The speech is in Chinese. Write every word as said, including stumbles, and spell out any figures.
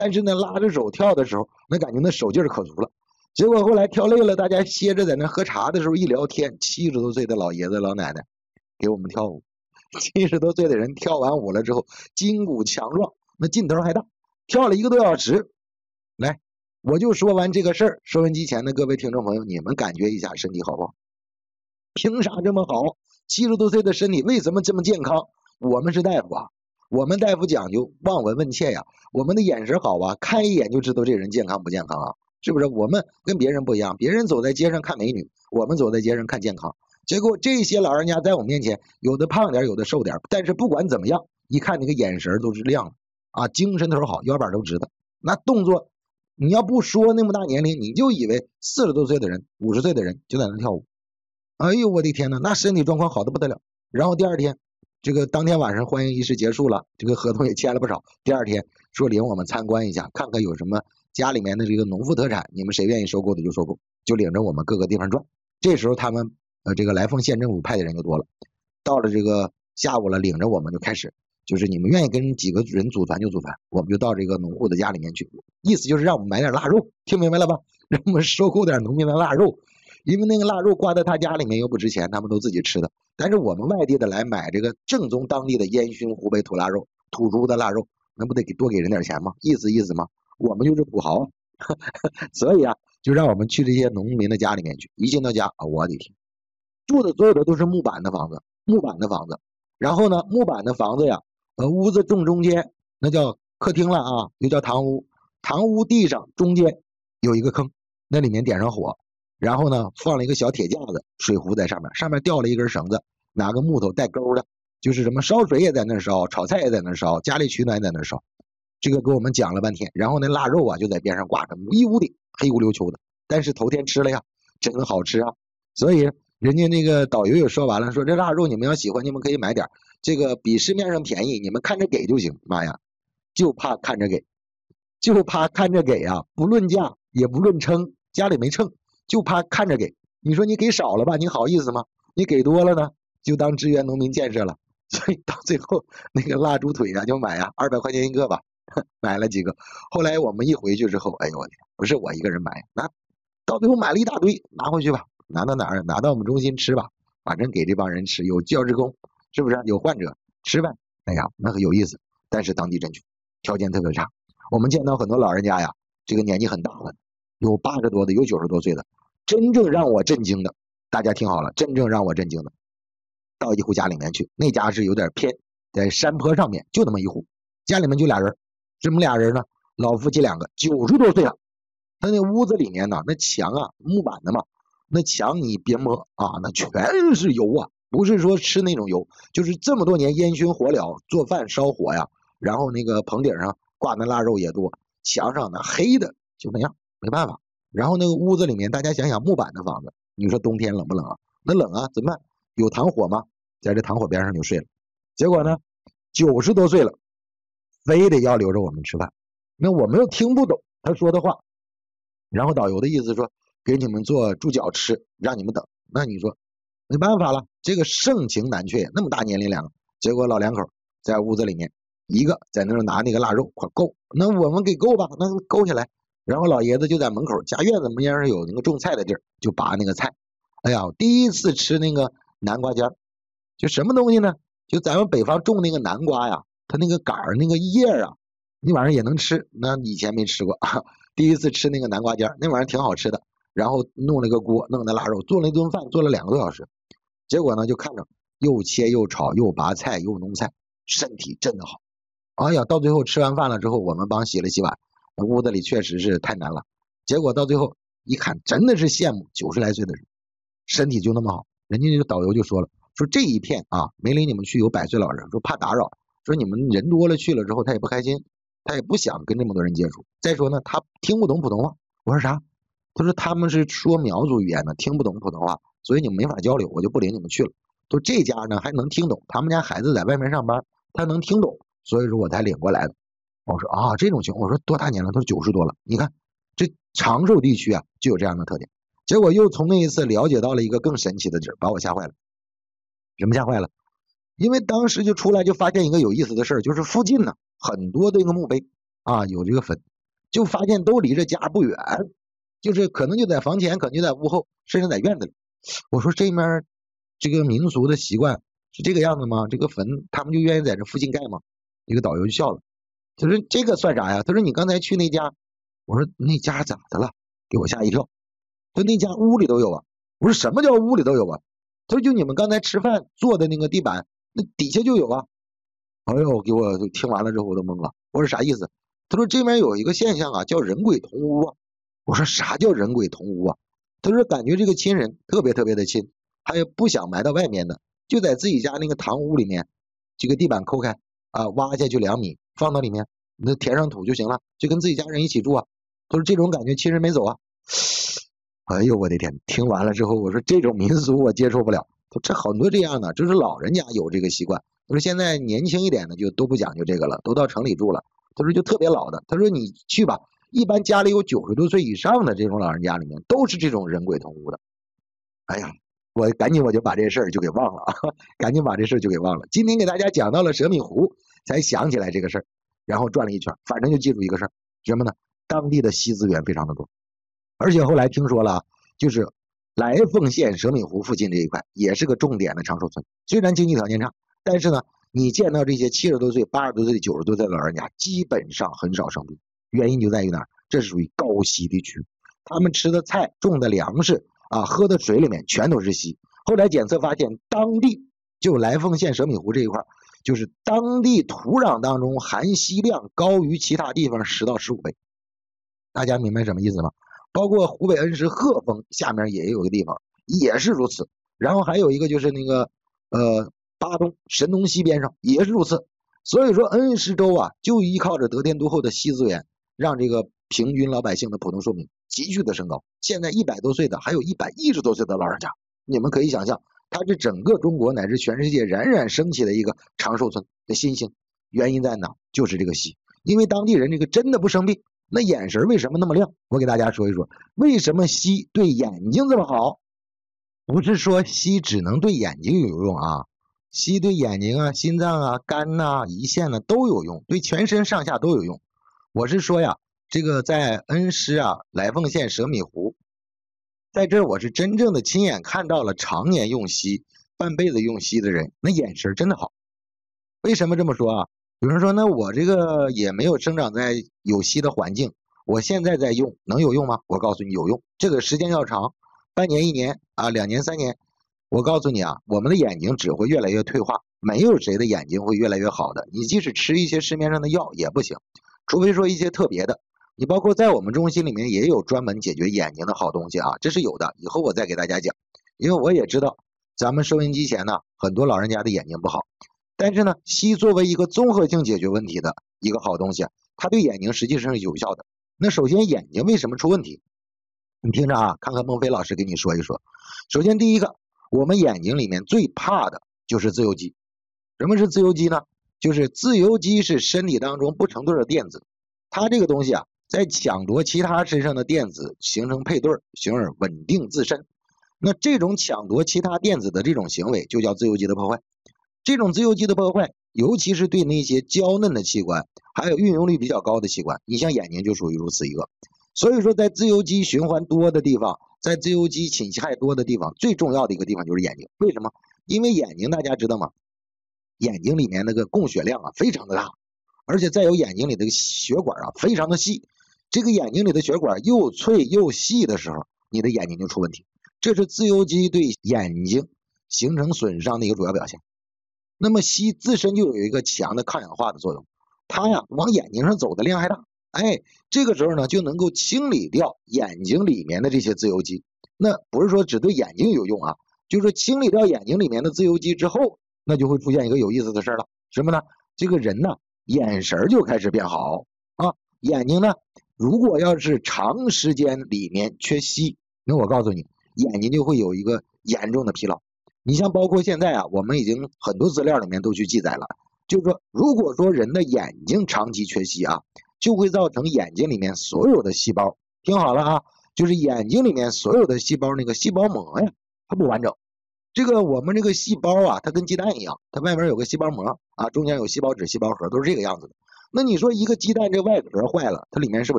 但是呢，拉着手跳的时候，那感觉那手劲儿可足了。结果后来跳累了，大家歇着在那喝茶的时候一聊天，七十多岁的老爷子老奶奶给我们跳舞。七十多岁的人跳完舞了之后，筋骨强壮，那劲头还大，跳了一个多小时。来，我就说完这个事儿，收音机前的各位听众朋友，你们感觉一下身体好不好？凭啥这么好？七十多岁的身体为什么这么健康？我们是大夫啊，我们大夫讲究望闻问切呀，我们的眼神好啊，看一眼就知道这人健康不健康啊，是不是？我们跟别人不一样，别人走在街上看美女，我们走在街上看健康。结果这些老人家在我面前，有的胖点，有的瘦点，但是不管怎么样，一看那个眼神都是亮的啊，精神头好，腰板都直的。那动作，你要不说那么大年龄，你就以为四十多岁的人、五十岁的人就在那跳舞。哎呦，我的天哪，那身体状况好的不得了。然后第二天，这个当天晚上欢迎仪式结束了，这个合同也签了不少。第二天说领我们参观一下，看看有什么家里面的这个农副特产，你们谁愿意收购的就收购，就领着我们各个地方转。这时候他们呃这个来凤县政府派的人就多了，到了这个下午了，领着我们就开始，就是你们愿意跟几个人组团就组团，我们就到这个农户的家里面去，意思就是让我们买点腊肉，听明白了吧？让我们收购点农民的腊肉。因为那个腊肉挂在他家里面又不值钱，他们都自己吃的。但是我们外地的来买这个正宗当地的烟熏湖北土腊肉、土猪的腊肉，那不得给多给人点钱吗？意思意思吗？我们就是土豪，所以啊，就让我们去这些农民的家里面去。一进到家，啊，我的天，住的所有的都是木板的房子，木板的房子。然后呢，木板的房子呀，呃，屋子正中间那叫客厅了啊，又叫堂屋。堂屋地上中间有一个坑，那里面点上火。然后呢，放了一个小铁架子，水壶在上面，上面吊了一根绳子，拿个木头带钩的，就是什么烧水也在那烧，炒菜也在那烧，家里取暖也在那烧。这个给我们讲了半天，然后那腊肉啊就在边上挂着，一屋顶黑咕溜秋的，但是头天吃了呀，真好吃啊。所以人家那个导游也说完了，说这腊肉你们要喜欢，你们可以买点，这个比市面上便宜，你们看着给就行。妈呀，就怕看着给，就怕看着给啊，不论价也不论称，家里没秤。就怕看着给，你说你给少了吧，你好意思吗？你给多了呢，就当支援农民建设了。所以到最后那个腊猪腿啊，就买啊，二百块钱一个吧，买了几个。后来我们一回去之后，哎呦我天，不是我一个人买，那到最后买了一大堆，拿回去吧，拿到哪儿？拿到我们中心吃吧，反正给这帮人吃，有教职工，是不是？有患者吃呗。哎呀，那个有意思，但是当地真穷，条件特别差。我们见到很多老人家呀，这个年纪很大了，有八十多的，有九十多岁的。真正让我震惊的，大家听好了，真正让我震惊的，到一户家里面去，那家是有点偏，在山坡上面，就那么一户，家里面就俩人，这么俩人呢，老夫妻两个，九十多岁了，他那屋子里面呢，那墙啊，木板的嘛，那墙你别摸啊，那全是油啊，不是说吃那种油，就是这么多年烟熏火燎做饭烧火呀，然后那个棚顶上挂那腊肉也多，墙上那黑的就那样，没办法。然后那个屋子里面，大家想想木板的房子，你说冬天冷不冷啊？那冷啊，怎么办？有糖火吗？在这糖火边上就睡了。结果呢，九十多岁了，非得要留着我们吃饭。那我们又听不懂他说的话。然后导游的意思说，给你们做猪脚吃，让你们等。那你说没办法了，这个盛情难却，那么大年龄两个，结果老两口在屋子里面，一个在那儿拿那个腊肉，快够，那我们给够吧，那够下来。然后老爷子就在门口，家院子边上有那个种菜的地儿，就拔那个菜。哎呀，第一次吃那个南瓜尖儿，就什么东西呢？就咱们北方种那个南瓜呀，它那个杆儿那个叶儿啊，那玩意儿也能吃。那以前没吃过，啊，第一次吃那个南瓜尖儿，那玩意儿挺好吃的。然后弄了个锅，弄的腊肉，做了一顿饭，做了两个多小时。结果呢，就看着又切又炒又拔菜又弄菜，身体真的好。哎呀，到最后吃完饭了之后，我们帮洗了洗碗。屋子里确实是太难了，结果到最后一看，真的是羡慕九十来岁的人，身体就那么好。人家这个导游就说了，说这一片啊，没领你们去有百岁老人，说怕打扰，说你们人多了去了之后，他也不开心，他也不想跟这么多人接触。再说呢，他听不懂普通话。我说啥？他说他们是说苗族语言的，听不懂普通话，所以你们没法交流，我就不领你们去了。说这家呢还能听懂，他们家孩子在外面上班，他能听懂，所以说我才领过来的。我说啊，这种情况，我说多大年了？他说九十多了。你看，这长寿地区啊，就有这样的特点。结果又从那一次了解到了一个更神奇的地儿，把我吓坏了。什么吓坏了？因为当时就出来就发现一个有意思的事儿，就是附近呢很多的一个墓碑啊，有这个坟， 就发现都离着家不远，就是可能就在房前，可能就在屋后，甚至在院子里。我说这面这个民俗的习惯是这个样子吗？这个坟他们就愿意在这附近盖吗？这个导游就笑了，他说这个算啥呀？他说你刚才去那家，我说那家咋的了？给我吓一跳。他说那家屋里都有啊。我说什么叫屋里都有啊？他说就你们刚才吃饭坐的那个地板，那底下就有啊。哎呦，给我听完了之后我都懵了。我说啥意思？他说这边有一个现象啊，叫人鬼同屋啊。我说啥叫人鬼同屋啊？他说感觉这个亲人特别特别的亲，还有不想埋到外面的，就在自己家那个堂屋里面，这个地板抠开啊，挖下去两米，放到里面，那填上土就行了，就跟自己家人一起住啊。他说这种感觉亲人没走啊。哎呦我的天！听完了之后，我说这种民俗我接受不了。这很多这样的，就是老人家有这个习惯。他说现在年轻一点的就都不讲究这个了，都到城里住了。他说就特别老的，他说你去吧，一般家里有九十多岁以上的这种老人家里面，都是这种人鬼同屋的。哎呀，我赶紧我就把这事儿就给忘了啊，赶紧把这事儿就给忘了。今天给大家讲到了蛇米湖，才想起来这个事儿，然后转了一圈，反正就记住一个事儿，什么呢？当地的硒资源非常的多。而且后来听说了，就是来凤县蛇米湖附近这一块也是个重点的长寿村。虽然经济条件差，但是呢，你见到这些七十多岁、八十多岁、九十多岁的老人家，基本上很少生病。原因就在于哪儿？这是属于高硒地区，他们吃的菜、种的粮食啊、喝的水里面全都是硒。后来检测发现，当地就来凤县蛇米湖这一块，就是当地土壤当中含硒量高于其他地方十到十五倍。大家明白什么意思吗？包括湖北恩施鹤峰下面也有一个地方也是如此，然后还有一个就是那个呃巴东神农溪边上也是如此。所以说恩施州啊，就依靠着得天独厚的硒资源，让这个平均老百姓的普通寿命急剧的升高。现在一百多岁的，还有一百一十多岁的老人家，你们可以想象，它是整个中国乃至全世界冉冉升起的一个长寿村的新星。原因在哪？就是这个硒，因为当地人这个真的不生病。那眼神为什么那么亮？我给大家说一说，为什么硒对眼睛这么好？不是说硒只能对眼睛有用啊，硒对眼睛啊、心脏啊、肝呐、胰腺呢都有用，对全身上下都有用。我是说呀，这个在恩施啊、来凤县蛇米湖，在这我是真正的亲眼看到了常年用硒、半辈子用硒的人，那眼神真的好。为什么这么说啊？有人说，那我这个也没有生长在有硒的环境，我现在在用，能有用吗？我告诉你有用，这个时间要长，半年、一年啊，两年、三年。我告诉你啊，我们的眼睛只会越来越退化，没有谁的眼睛会越来越好的。你即使吃一些市面上的药也不行，除非说一些特别的。你包括在我们中心里面也有专门解决眼睛的好东西啊，这是有的，以后我再给大家讲。因为我也知道，咱们收音机前呢，很多老人家的眼睛不好。但是呢，硒作为一个综合性解决问题的一个好东西，它对眼睛实际上是有效的。那首先眼睛为什么出问题？你听着啊，看看孟非老师给你说一说。首先第一个，我们眼睛里面最怕的就是自由基。什么是自由基呢？就是自由基是身体当中不成对的电子，它这个东西啊，在抢夺其他身上的电子，形成配对，从而稳定自身。那这种抢夺其他电子的这种行为，就叫自由基的破坏。这种自由基的破坏，尤其是对那些娇嫩的器官，还有运用率比较高的器官，你像眼睛就属于如此一个。所以说，在自由基循环多的地方，在自由基侵害多的地方，最重要的一个地方就是眼睛。为什么？因为眼睛大家知道吗？眼睛里面那个供血量啊非常的大，而且再有眼睛里的血管啊非常的细。这个眼睛里的血管又脆又细的时候，你的眼睛就出问题。这是自由基对眼睛形成损伤的一个主要表现。那么硒自身就有一个强的抗氧化的作用，它呀往眼睛上走的量还大，哎，这个时候呢就能够清理掉眼睛里面的这些自由基。那不是说只对眼睛有用啊，就是清理掉眼睛里面的自由基之后，那就会出现一个有意思的事了，什么呢？这个人呢眼神就开始变好啊，眼睛呢如果要是长时间里面缺硒，那我告诉你，眼睛就会有一个严重的疲劳。你像包括现在啊，我们已经很多资料里面都去记载了，就是说，如果说人的眼睛长期缺硒啊，就会造成眼睛里面所有的细胞，听好了啊，就是眼睛里面所有的细胞那个细胞膜呀，它不完整。这个我们这个细胞啊，它跟鸡蛋一样，它外面有个细胞膜啊，中间有细胞质、细胞核，都是这个样子的。那你说一个鸡蛋这外壳坏了，它里面是不是